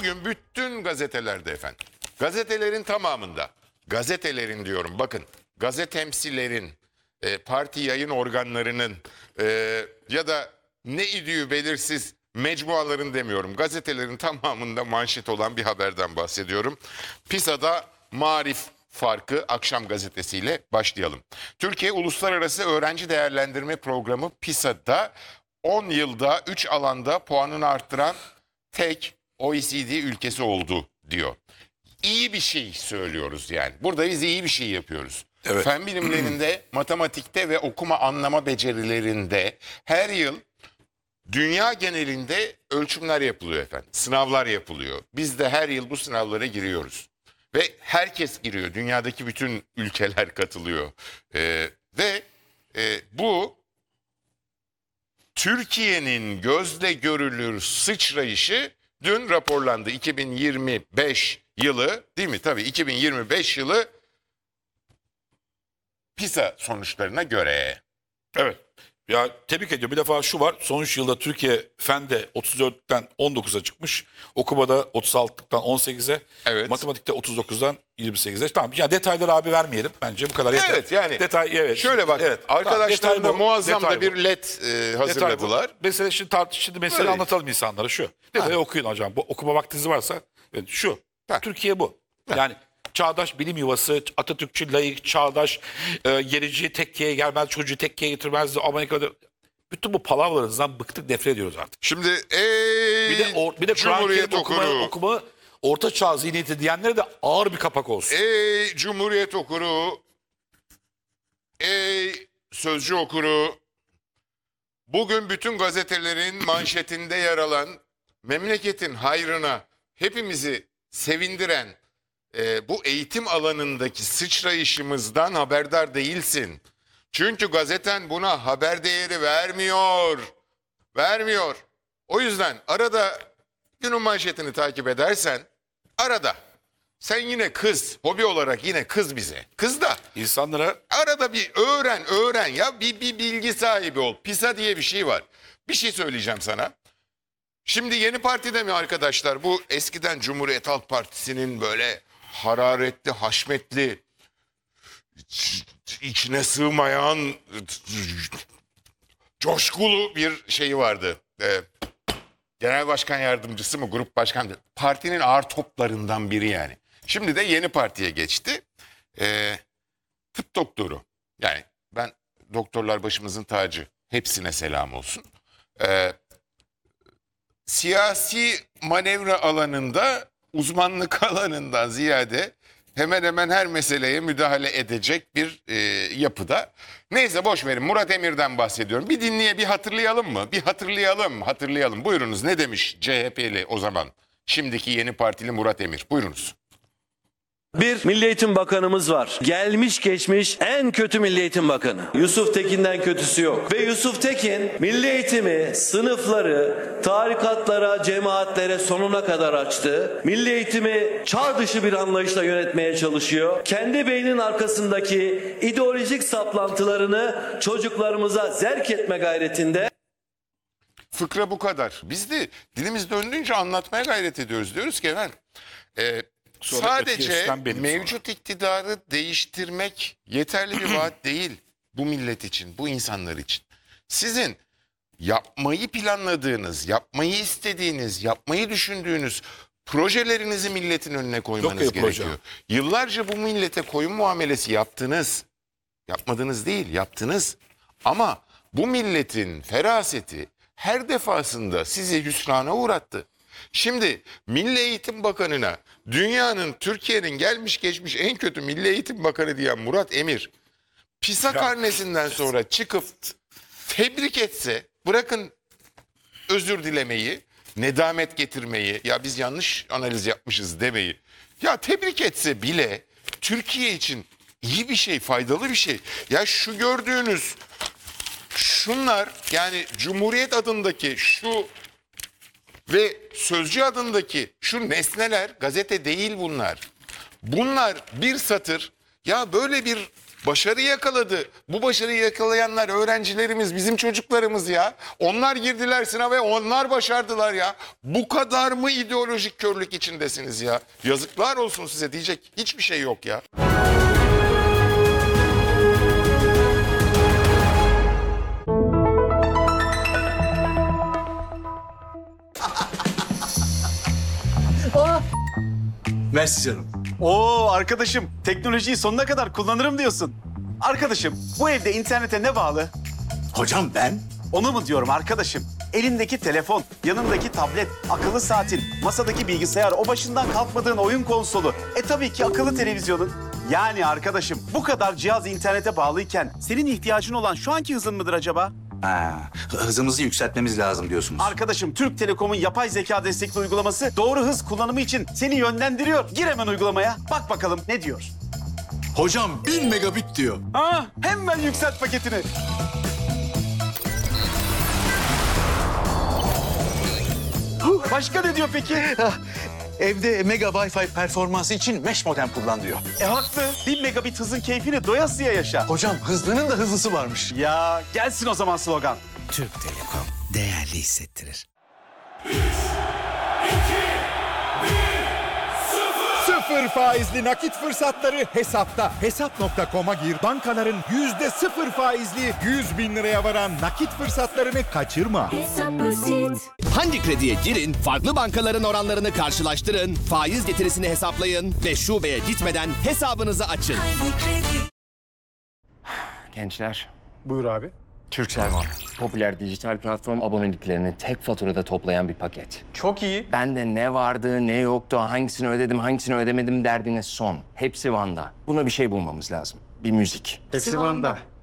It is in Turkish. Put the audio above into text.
Bugün bütün gazetelerde efendim, gazetelerin tamamında, gazetelerin diyorum bakın, gazetemsilerin, parti yayın organlarının ya da ne idüğü belirsiz mecmuaların demiyorum, gazetelerin tamamında manşet olan bir haberden bahsediyorum. PISA'da Marif farkı akşam gazetesiyle başlayalım. Türkiye Uluslararası Öğrenci Değerlendirme Programı PISA'da 10 yılda 3 alanda puanını arttıran tek OECD ülkesi oldu diyor. İyi bir şey söylüyoruz yani. Burada biz iyi bir şey yapıyoruz. Evet. Fen bilimlerinde, matematikte ve okuma anlama becerilerinde her yıl dünya genelinde ölçümler yapılıyor efendim. Sınavlar yapılıyor. Biz de her yıl bu sınavlara giriyoruz. Ve herkes giriyor. Dünyadaki bütün ülkeler katılıyor. Ve bu Türkiye'nin gözle görülür sıçrayışı dün raporlandı. 2025 yılı değil mi? Tabii 2025 yılı PISA sonuçlarına göre. Evet. Ya tebrik ediyorum. Bir defa şu var. Son 3 yılda Türkiye Fen'de 34'ten 19'a çıkmış. Okumada 36'dan 18'e. Evet. Matematikte 39'dan 28'e. Tamam. Ya detayları abi vermeyelim. Bence bu kadar yeter. Evet yani Detay, evet. şöyle bak, Evet. arkadaşlar da Detay bu. muazzam Detay da bir bu. led Detay hazırladılar. bu. Mesela şimdi mesele Öyle. anlatalım insanlara şu. Detayı okuyun hocam. Bu okuma vaktiniz varsa evet, şu. Ha. Türkiye bu. Yani çağdaş bilim yuvası, Atatürkçü, layık, çağdaş, gerici, tekkeye gelmez, çocuğu tekkeye getirmez, Amerika'da. Bütün bu palavralarınızdan bıktık, nefret ediyoruz artık. Şimdi Bir de Kur'an-ı Cumhuriyet Kerim okuma orta çağ zihniyeti diyenlere de ağır bir kapak olsun. Ey Cumhuriyet okuru, ey Sözcü okuru, bugün bütün gazetelerin manşetinde yer alan, memleketin hayrına hepimizi sevindiren bu eğitim alanındaki sıçrayışımızdan haberdar değilsin. Çünkü gazeten buna haber değeri vermiyor. Vermiyor. O yüzden arada günün manşetini takip edersen, arada sen yine kız, hobi olarak yine kız bize. Kız da İnsanlara arada bir öğren ya, bir bilgi sahibi ol. PISA diye bir şey var. Bir şey söyleyeceğim sana. Şimdi Yeni Parti'de mi arkadaşlar, bu eskiden Cumhuriyet Halk Partisi'nin böyle hararetli, haşmetli, içine sığmayan, coşkulu bir şeyi vardı. Genel başkan yardımcısı mı, grup başkanı, partinin ağır toplarından biri yani. Şimdi de Yeni Parti'ye geçti. Tıp doktoru. Yani ben, doktorlar başımızın tacı. Hepsine selam olsun. Siyasi manevra alanında, uzmanlık alanından ziyade hemen hemen her meseleye müdahale edecek bir yapıda. Neyse boş verin, Murat Emir'den bahsediyorum. Bir hatırlayalım mı? Bir hatırlayalım. Buyurunuz, ne demiş CHP'li o zaman? Şimdiki Yeni Partili Murat Emir. Buyurunuz. Bir Milli Eğitim Bakanımız var. Gelmiş geçmiş en kötü Milli Eğitim Bakanı. Yusuf Tekin'den kötüsü yok. Ve Yusuf Tekin milli eğitimi, sınıfları tarikatlara, cemaatlere sonuna kadar açtı. Milli eğitimi çağ dışı bir anlayışla yönetmeye çalışıyor. Kendi beyninin arkasındaki ideolojik saplantılarını çocuklarımıza zerk etme gayretinde. Fıkra bu kadar. Biz de dilimiz döndüğünce anlatmaya gayret ediyoruz. Diyoruz ki efendim, sadece mevcut iktidarı değiştirmek yeterli bir vaat değil bu millet için, bu insanlar için. Sizin yapmayı planladığınız, yapmayı istediğiniz, yapmayı düşündüğünüz projelerinizi milletin önüne koymanız gerekiyor. Yıllarca bu millete koyun muamelesi yaptınız. Yapmadınız değil, yaptınız. Ama bu milletin feraseti her defasında sizi hüsrana uğrattı. Şimdi Milli Eğitim Bakanı'na dünyanın, Türkiye'nin gelmiş geçmiş en kötü Milli Eğitim Bakanı diyen Murat Emir, PISA karnesinden sonra çıkıp tebrik etse, bırakın özür dilemeyi, nedamet getirmeyi, ya biz yanlış analiz yapmışız demeyi, ya tebrik etse bile Türkiye için iyi bir şey, faydalı bir şey. Ya şu gördüğünüz şunlar, yani Cumhuriyet adındaki şu ve Sözcü adındaki şu nesneler gazete değil bunlar. Bunlar bir satır. Ya böyle bir başarı yakaladı. Bu başarıyı yakalayanlar öğrencilerimiz, bizim çocuklarımız ya. Onlar girdiler sınava, onlar başardılar ya. Bu kadar mı ideolojik körlük içindesiniz ya? Yazıklar olsun size, diyecek hiçbir şey yok ya. Mersi canım. Oo arkadaşım, teknolojiyi sonuna kadar kullanırım diyorsun. Arkadaşım, bu evde internete ne bağlı? Hocam ben? Onu mu diyorum arkadaşım? Elindeki telefon, yanındaki tablet, akıllı saatin, masadaki bilgisayar, o başından kalkmadığın oyun konsolu. Tabii ki akıllı televizyonun. Yani arkadaşım, bu kadar cihaz internete bağlıyken senin ihtiyacın olan şu anki hızın mıdır acaba? Hızımızı yükseltmemiz lazım diyorsunuz. Arkadaşım, Türk Telekom'un yapay zeka destekli uygulaması doğru hız kullanımı için seni yönlendiriyor. Gir hemen uygulamaya, bak bakalım ne diyor. Hocam 1000 megabit diyor. Hemen yükselt paketini. Başka ne diyor peki? Evde mega Wi-Fi performansı için mesh modem kullan diyor. Haklı. 1000 megabit hızın keyfini doyasıya yaşa. Hocam hızlının da hızlısı varmış. Ya gelsin o zaman slogan. Türk Telekom değerli hissettirir. Sıfır faizli nakit fırsatları hesapta. Hesap.com'a gir. Bankaların %0 faizli 100 bin liraya varan nakit fırsatlarını kaçırma. Hangi krediye girin, farklı bankaların oranlarını karşılaştırın, faiz getirisini hesaplayın ve şubeye gitmeden hesabınızı açın. Gençler, Buyur abi. Turkcell var. Popüler dijital platform aboneliklerini tek faturada toplayan bir paket. Çok iyi. Bende ne vardı, ne yoktu, hangisini ödedim, hangisini ödemedim derdine son. Hepsi Van'da. Buna bir şey bulmamız lazım. Bir müzik. Hepsi Van'da.